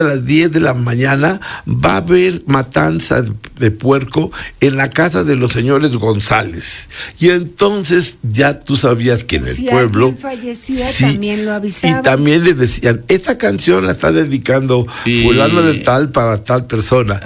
a las 10 de la mañana va a haber matanza de puerco en la casa de los señores González. Y entonces ya tú sabías que en el pueblo... Si alguien fallecía, también lo avisaban. Y también le decían, esta canción la está dedicando fulano de tal para tal persona.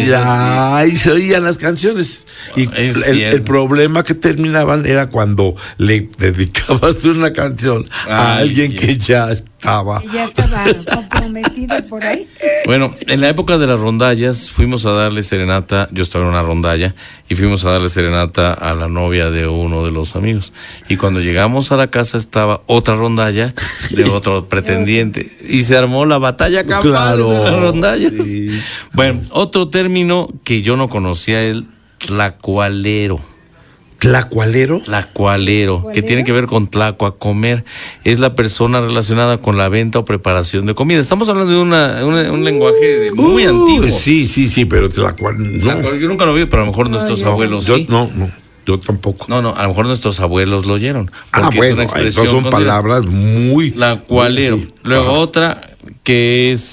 Y se oían las canciones. Y el problema que terminaban era cuando le dedicabas una canción a alguien que ya estaba comprometido por ahí. Bueno, en la época de las rondallas fuimos a darle serenata, yo estaba en una rondalla y fuimos a darle serenata a la novia de uno de los amigos. Y cuando llegamos a la casa estaba otra rondalla de otro pretendiente y se armó la batalla campal de las rondallas. Sí. Bueno, otro término que yo no conocía, el tlacualero. ¿Tlacualero? Tlacualero, que tiene que ver con tlacua, comer. Es la persona relacionada con la venta o preparación de comida. Estamos hablando de un lenguaje muy antiguo. Sí, pero no. Yo nunca lo vi, pero a lo mejor nuestros abuelos sí. Yo tampoco. No, a lo mejor nuestros abuelos lo oyeron. Bueno, es una expresión son palabras muy... Tlacualero. Sí. Luego otra que es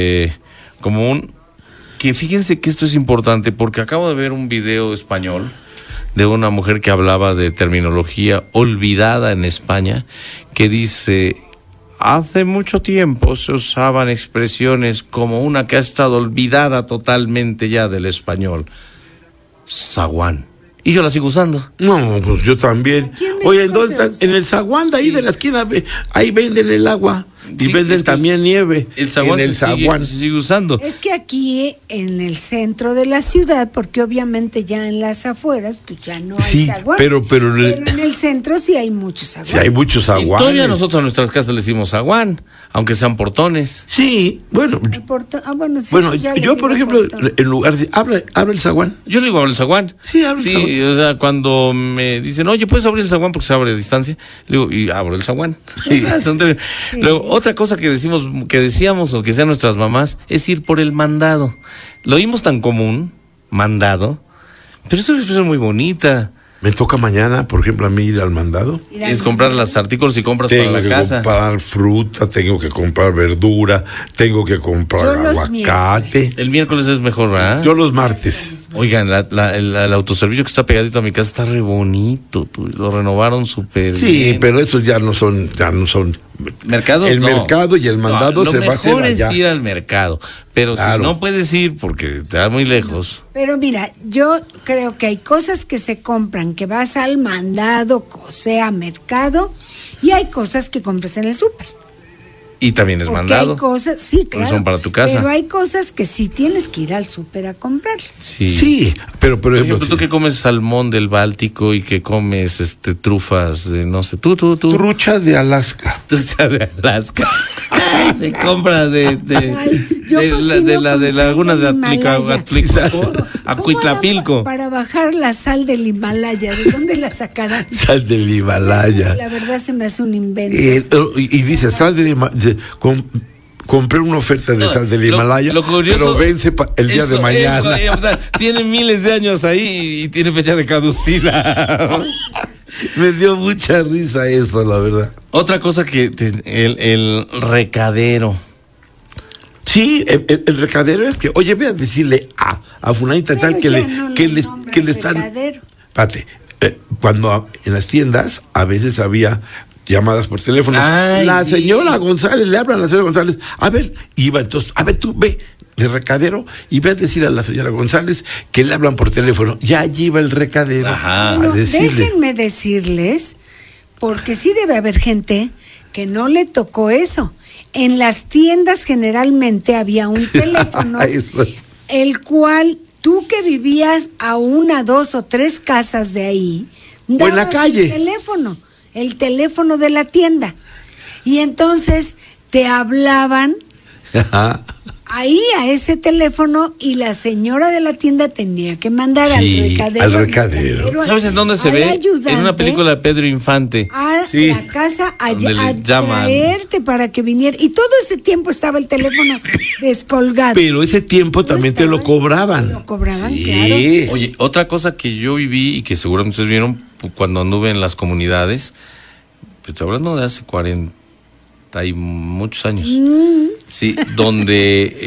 común, que fíjense que esto es importante porque acabo de ver un video español de una mujer que hablaba de terminología olvidada en España, que dice, hace mucho tiempo se usaban expresiones como una que ha estado olvidada totalmente ya del español, zaguán. Y yo la sigo usando. No, pues yo también. Oye, entonces, en el zaguán de ahí de la esquina, ahí venden el agua. Y venden también nieve. El zaguán se sigue usando. Es que aquí en el centro de la ciudad, porque obviamente ya en las afueras, pues ya no hay zaguán. Pero en el centro sí hay muchos zaguanes. Sí hay muchos zaguanes. Y todavía nosotros a nuestras casas le decimos zaguán, aunque sean portones. Sí, bueno. Yo por ejemplo, en lugar de abre el zaguán. Yo le digo abre el zaguán. Sí, abre el zaguán. O sea, cuando me dicen, oye, ¿puedes abrir el zaguán? Porque se abre a distancia. Le digo, y abro el zaguán. Luego, otra cosa que decíamos o que sean nuestras mamás es ir por el mandado. Lo oímos tan común, mandado, pero es una expresión muy bonita. Me toca mañana, por ejemplo, a mí ir al mandado. Es comprar los artículos y compras para la casa. Tengo que comprar fruta, tengo que comprar verdura, tengo que comprar aguacate. El miércoles es mejor, ¿verdad? Yo los martes. Oigan, el autoservicio que está pegadito a mi casa está re bonito. Lo renovaron súper bien. Sí, pero esos ya no son. ¿Mercado? El mercado y el mandado se va a hacer allá. Lo mejor es ir al mercado, pero si no puedes ir porque te da muy lejos. Pero mira, yo creo que hay cosas que se compran, que vas al mandado, o sea, mercado, y hay cosas que compras en el súper. Y también es mandado. Hay cosas, sí, claro. Son para tu casa. Pero hay cosas que sí tienes que ir al súper a comprarlas. Sí, pero por ejemplo, tú que comes salmón del Báltico y que comes trufas de no sé, tú. Trucha de Alaska. Trucha de Alaska. Se compra de la laguna de Acuitlapilco. Para bajar la sal del Himalaya, ¿de dónde la sacarán? Sal del Himalaya. La verdad se me hace un invento. Y dice, sal del Himalaya. Compré una oferta de sal del Himalaya, pero vence el día de mañana. Tiene miles de años ahí y tiene fecha de caducidad. Me dio mucha risa eso, la verdad. Otra cosa que el recadero. Sí, el recadero es que, oye, ve a decirle a fulanita tal que le están. Espérate, cuando en las tiendas a veces había llamadas por teléfono. Señora González, le hablan a la señora González. A ver, iba entonces, tú ve de recadero y ve a decir a la señora González que le hablan por teléfono. Ya allí va el recadero a decirle. Déjenme decirles, porque sí debe haber gente que no le tocó eso. En las tiendas generalmente había un teléfono, el cual tú que vivías a 1, 2 o 3 casas de ahí, o en la calle, el teléfono de la tienda, y entonces te hablaban ahí a ese teléfono y la señora de la tienda tenía que mandar al recadero. ¿Sabes en dónde se ve? En una película de Pedro Infante. A la casa a traerte para que viniera. Y todo ese tiempo estaba el teléfono descolgado. Pero ese tiempo también te lo cobraban. Lo cobraban, claro. Oye, otra cosa que yo viví y que seguramente ustedes vieron cuando anduve en las comunidades, estoy hablando de hace 40 y muchos años. Sí, donde